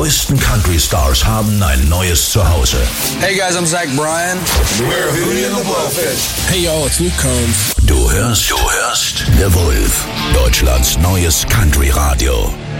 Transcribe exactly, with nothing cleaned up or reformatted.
größten Country-Stars haben ein neues Zuhause. Hey guys, I'm Zach Bryan. We're Hootie and the Blowfish. Hey y'all, it's Luke Combs. Du hörst, du hörst The Wolf, Deutschlands neues Country-Radio.